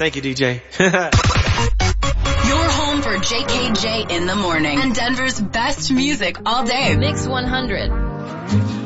Thank you, DJ. Your home for JKJ in the morning and Denver's best music all day. Mix 100.